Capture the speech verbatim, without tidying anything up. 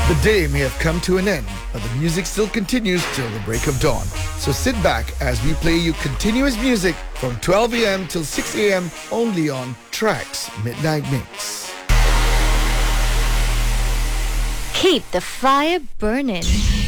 The day may have come to an end, but the music still continues till the break of dawn. So sit back as we play you continuous music from twelve a.m. till six a.m. only on Tracks Midnight Mix. Keep the fire burning.